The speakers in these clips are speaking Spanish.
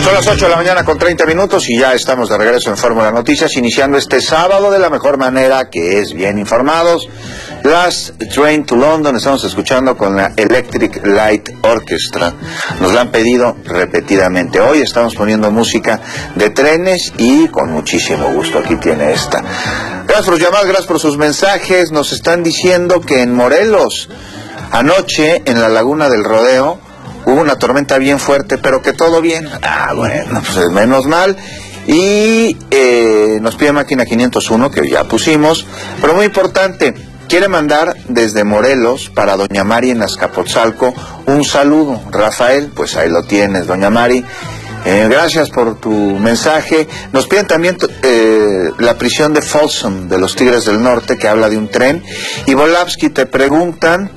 Son las 8 de la mañana con 30 minutos y ya estamos de regreso en Fórmula Noticias, iniciando este sábado de la mejor manera, que es bien informados. Last Train to London, estamos escuchando con la Electric Light Orchestra. Nos la han pedido repetidamente. Hoy estamos poniendo música de trenes y con muchísimo gusto aquí tiene esta. Gracias por llamar, gracias por sus mensajes. Nos están diciendo que en Morelos, anoche en la Laguna del Rodeo, hubo una tormenta bien fuerte, pero que todo bien. Bueno, pues menos mal. Y nos pide máquina 501, que ya pusimos, pero muy importante, quiere mandar desde Morelos para doña Mari en Azcapotzalco un saludo. Rafael, pues ahí lo tienes, doña Mari. Gracias por tu mensaje. Nos piden también la prisión de Folsom, de los Tigres del Norte, que habla de un tren. Y Volavsky, te preguntan...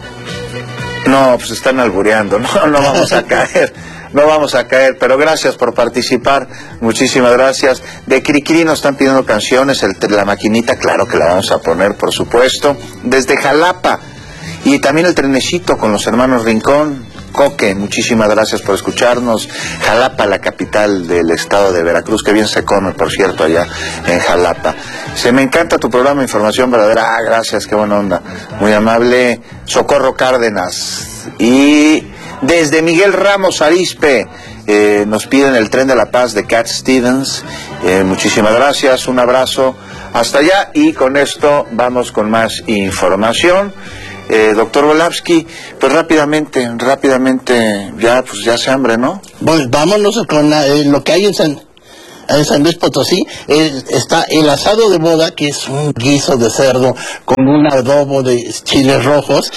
No, pues están albureando, no vamos a caer, no vamos a caer, pero gracias por participar, muchísimas gracias. De Cricri nos están pidiendo canciones, la maquinita, claro que la vamos a poner, por supuesto. Desde Jalapa, y también el trenecito con los hermanos Rincón. Coque, muchísimas gracias por escucharnos. Jalapa, la capital del estado de Veracruz, que bien se come, por cierto, allá en Jalapa. Me encanta tu programa, Información Verdadera. Gracias, qué buena onda, muy amable. Socorro Cárdenas. Y desde Miguel Ramos Arizpe, nos piden el Tren de la Paz de Cat Stevens. Muchísimas gracias, un abrazo hasta allá, y con esto vamos con más información. Doctor Volavsky, pues rápidamente, ya se hambre, ¿no? Pues vámonos con lo que hay en San Luis Potosí. Está el asado de boda, que es un guiso de cerdo con un adobo de chiles rojos,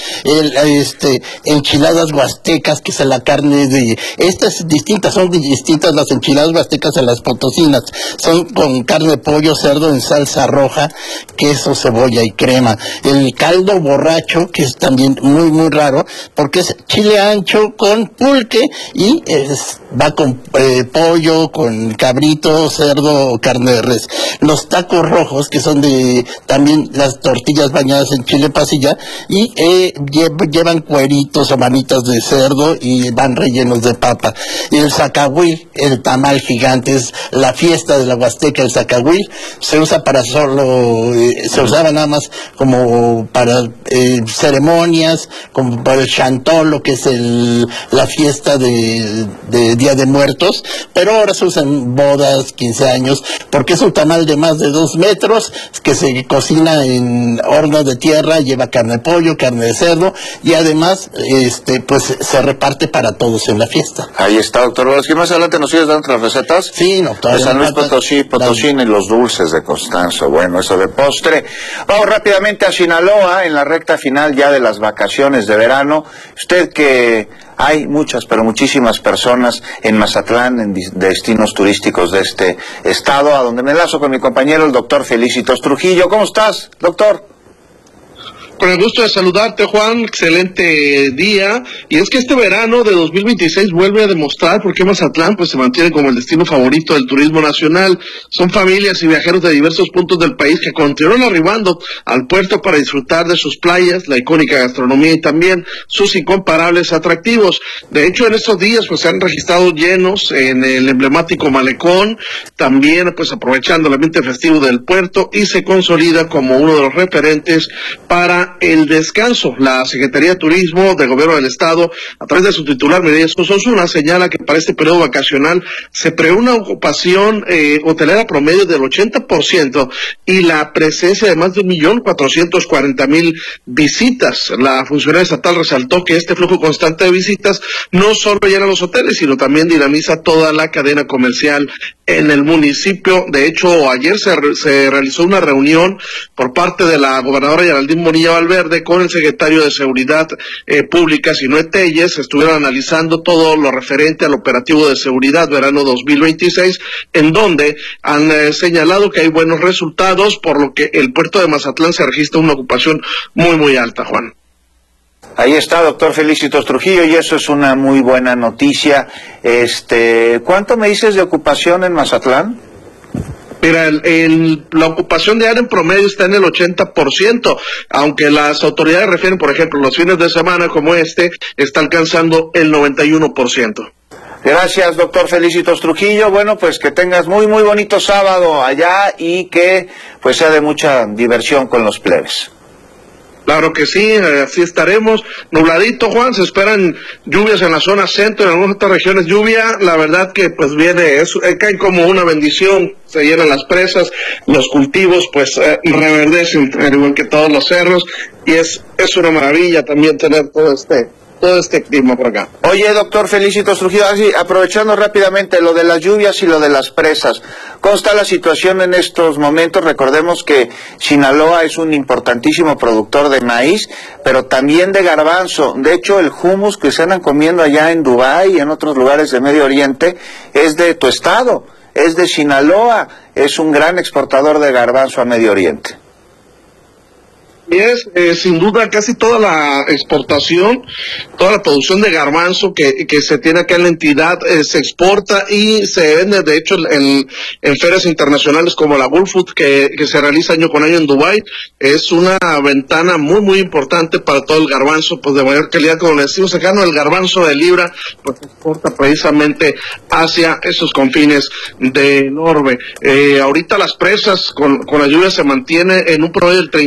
enchiladas huastecas, que es la carne de... Estas distintas, son distintas las enchiladas huastecas a las potosinas. Son con carne de pollo, cerdo en salsa roja, queso, cebolla y crema. El caldo borracho, que es también muy, muy raro, porque es chile ancho con pulque y va con pollo, con cabrito, cerdo o carne de res. Los tacos rojos, que son de también las tortillas bañadas en chile pasilla, y llevan cueritos o manitas de cerdo y van rellenos de papa. Y el zacahuil, el tamal gigante, es la fiesta de la Huasteca. El zacahuil se usa para se usaba nada más como para ceremonias, como para el chantolo, que es la fiesta de Día de Muertos, pero ahora se usan bodas, 15 años, porque es un tamal de más de 2 metros, que se cocina en horno de tierra, lleva carne de pollo, carne de cerdo, y además pues se reparte para todos en la fiesta. Ahí está, doctor Volavsky. Más adelante nos sigues dando otras recetas. Sí, no, de San Luis Potosí y los dulces de Constanzo. Bueno, eso de postre. Vamos rápidamente a Sinaloa, en la recta final ya de las vacaciones de verano. Usted que... Hay muchas, pero muchísimas personas en Mazatlán, en destinos turísticos de este estado, a donde me enlazo con mi compañero, el doctor Felicitos Trujillo. ¿Cómo estás, doctor? Con el gusto de saludarte, Juan, excelente día. Y es que este verano de 2026 vuelve a demostrar por qué Mazatlán pues se mantiene como el destino favorito del turismo nacional. Son familias y viajeros de diversos puntos del país que continúan arribando al puerto para disfrutar de sus playas, la icónica gastronomía y también sus incomparables atractivos. De hecho, en estos días pues se han registrado llenos en el emblemático malecón, también pues aprovechando el ambiente festivo del puerto, y se consolida como uno de los referentes para el descanso. La Secretaría de Turismo del Gobierno del Estado, a través de su titular, Mireya Osuna, señala que para este periodo vacacional se prevé una ocupación hotelera promedio del 80% y la presencia de más de 1.440.000 visitas. La funcionaria estatal resaltó que este flujo constante de visitas no solo llena los hoteles, sino también dinamiza toda la cadena comercial en el municipio. De hecho, ayer se realizó una reunión por parte de la gobernadora Geraldine Bonilla Valverde con el secretario de Seguridad Pública, Sinoé Telles. Estuvieron analizando todo lo referente al operativo de seguridad verano 2026, en donde han señalado que hay buenos resultados, por lo que el puerto de Mazatlán se registra una ocupación muy, muy alta, Juan. Ahí está, doctor Felicitos Trujillo, y eso es una muy buena noticia. ¿Cuánto me dices de ocupación en Mazatlán? Mira, la ocupación diaria en promedio está en el 80%, aunque las autoridades refieren, por ejemplo, los fines de semana como está alcanzando el 91%. Gracias, doctor Felicitos Trujillo. Bueno, pues que tengas muy bonito sábado allá y que pues sea de mucha diversión con los plebes. Claro que sí, así estaremos. Nubladito, Juan, se esperan lluvias en la zona centro, en algunas otras regiones lluvia. La verdad que pues cae como una bendición, se llenan las presas, los cultivos pues reverdecen, al igual que todos los cerros, y es una maravilla también tener todo este clima por acá. Oye, doctor Felicitos Trujillo, así, aprovechando rápidamente lo de las lluvias y lo de las presas, ¿cómo está la situación en estos momentos? Recordemos que Sinaloa es un importantísimo productor de maíz, pero también de garbanzo. De hecho, el hummus que se andan comiendo allá en Dubái y en otros lugares de Medio Oriente es de tu estado, es de Sinaloa, es un gran exportador de garbanzo a Medio Oriente. Y es sin duda casi toda la exportación, toda la producción de garbanzo que se tiene acá en la entidad se exporta y se vende, de hecho, en ferias internacionales como la World Food que se realiza año con año en Dubái. Es una ventana muy importante para todo el garbanzo, pues de mayor calidad, como le decimos acá, no, el garbanzo de libra, pues se exporta precisamente hacia esos confines del orbe. Ahorita las presas con la lluvia se mantiene en un promedio del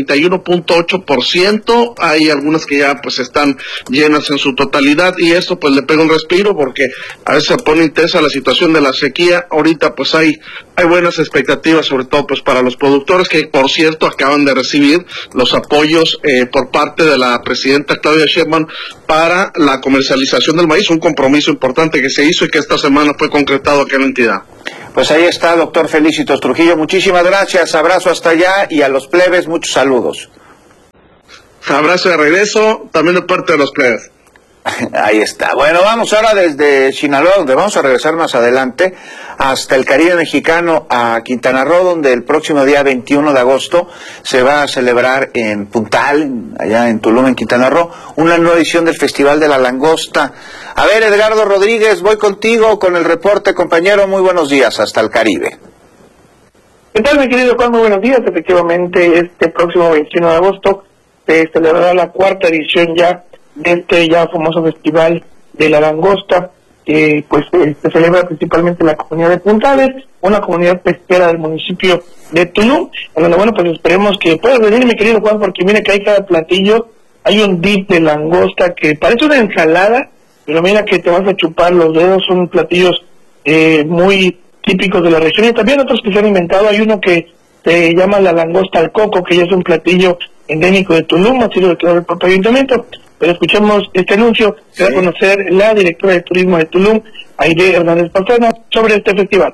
31.8%, hay algunas que ya pues están llenas en su totalidad y esto pues le pega un respiro porque a veces se pone intensa la situación de la sequía. Ahorita pues hay buenas expectativas, sobre todo pues para los productores, que por cierto acaban de recibir los apoyos por parte de la presidenta Claudia Sheinbaum para la comercialización del maíz, un compromiso importante que se hizo y que esta semana fue concretado aquí en la entidad. Pues ahí está, doctor Felicitos Trujillo, muchísimas gracias, abrazo hasta allá y a los plebes muchos saludos. Abrazo de regreso, también de parte de los plebes. Ahí está. Bueno, vamos ahora desde Sinaloa, donde vamos a regresar más adelante, hasta el Caribe mexicano, a Quintana Roo, donde el próximo día 21 de agosto se va a celebrar en Puntal, allá en Tulum, en Quintana Roo, una nueva edición del Festival de la Langosta. A ver, Edgardo Rodríguez, voy contigo con el reporte, compañero. Muy buenos días, hasta el Caribe. ¿Qué tal, mi querido Juan? Muy buenos días. Efectivamente, este próximo 21 de agosto se celebrará la cuarta edición ya de este ya famoso Festival de la Langosta, que pues se celebra principalmente en la comunidad de Puntales, una comunidad pesquera del municipio de Tulum, en donde, bueno, pues esperemos que puedas venir, mi querido Juan, porque mira que hay cada platillo, hay un dip de langosta que parece una ensalada, pero mira que te vas a chupar los dedos. Son platillos muy típicos de la región, y también otros que se han inventado. Hay uno que se llama la langosta al coco, que ya es un platillo endémico de Tulum, ha sido declarado el propio ayuntamiento. Pero escuchemos este anuncio que va a conocer la directora de turismo de Tulum, Aide Hernández Pastrana, sobre este festival.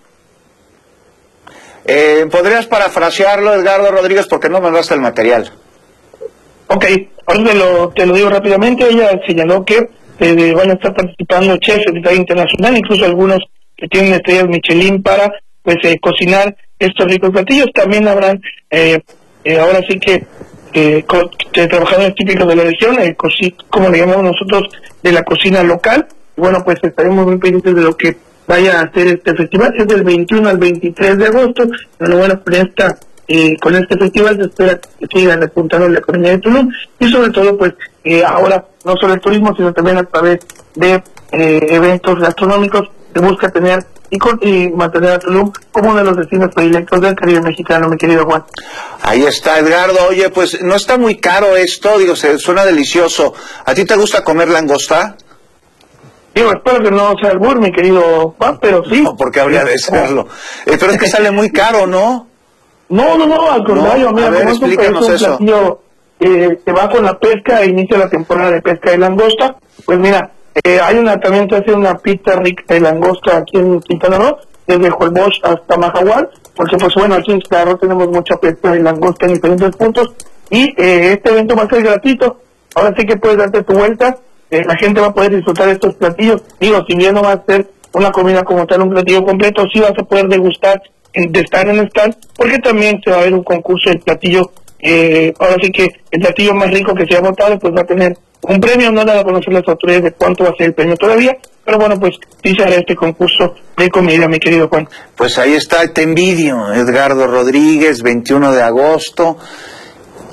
¿Podrías parafrasearlo, Edgardo Rodríguez, porque no mandaste el material? Ok, ahora te lo digo rápidamente. Ella señaló que van a estar participando chefs de talla internacional, incluso algunos que tienen estrellas Michelin, para pues cocinar estos ricos platillos. También habrán, ahora sí que, trabajadores típicos de la región, como le llamamos nosotros, de la cocina local. Bueno, pues estaremos muy pendientes de lo que vaya a hacer este festival. Es del 21 al 23 de agosto. Pero bueno, con este festival se espera que sigan repuntando la economía de Tulum, y sobre todo pues ahora no solo el turismo, sino también a través de eventos gastronómicos se busca tener y mantener a Tulum como uno de los destinos predilectos del Caribe mexicano, mi querido Juan. Ahí está, Edgardo. Oye, pues no está muy caro esto, digo, suena delicioso. ¿A ti te gusta comer langosta? Digo, espero que no sea albur, mi querido Juan, pero sí. No, porque habría de serlo. Pero es que sale muy caro, ¿no? No, al contrario, mira, como es un platillo que va con la pesca e inicia la temporada de pesca de langosta. Pues mira, también se hace una pizza rica de langosta aquí en Quintana Roo, desde Holbox hasta Mahahual, porque pues bueno, aquí en Quintana Roo tenemos mucha pesca de langosta en diferentes puntos, y este evento va a ser gratuito. Ahora sí que puedes darte tu vuelta, la gente va a poder disfrutar de estos platillos. Digo, si bien no va a ser una comida como tal, un platillo completo, sí vas a poder degustar de estar en el stand, porque también se va a ver un concurso del platillo. Ahora sí que el platillo más rico que se ha votado pues va a tener un premio. No da a conocer las autoridades de cuánto va a ser el premio todavía, pero bueno, pues sí se hará este concurso de comida, mi querido Juan. Pues ahí está, te envidio, Edgardo Rodríguez, 21 de agosto.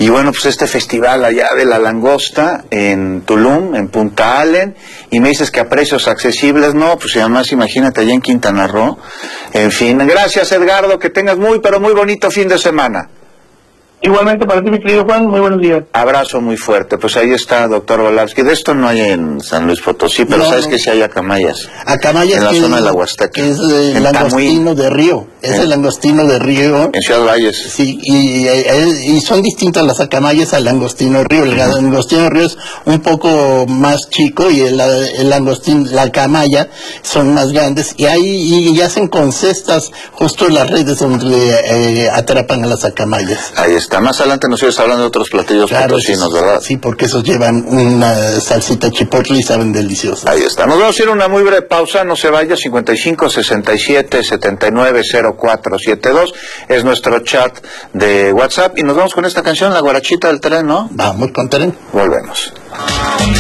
Y bueno, pues este festival allá de la langosta en Tulum, en Punta Allen, y me dices que a precios accesibles, no, pues además imagínate allá en Quintana Roo. En fin, gracias Edgardo, que tengas muy, pero muy bonito fin de semana. Igualmente para ti, mi querido Juan, muy buenos días. Abrazo muy fuerte. Pues ahí está, doctor Volavsky. De esto no hay en San Luis Potosí, pero sabes que sí hay acamayas. Acamayas en la zona de la Huasteca. Que es el langostino de río. Es el langostino de río. En Ciudad Valles. Sí, y son distintas las acamayas al langostino de río. El langostino de río es un poco más chico y el langostino, la acamaya, son más grandes. Y hacen con cestas justo en las redes donde atrapan a las acamayas. Ahí está. Más adelante nos sigues hablando de otros platillos potosinos, ¿verdad? Sí, porque esos llevan una salsita chipotle y saben deliciosos. Ahí está. Nos vamos a ir a una muy breve pausa, no se vaya. 55 67 79 04 72 es nuestro chat de WhatsApp y nos vamos con esta canción, La Guarachita del Tren, ¿no? Vamos con tren. Volvemos.